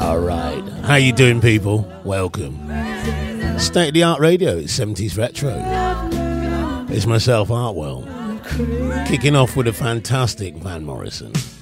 Alright, how you doing, people? Welcome. State of the Art Radio, it's 70s Retro. It's myself, Artwell, kicking off with a fantastic Van Morrison.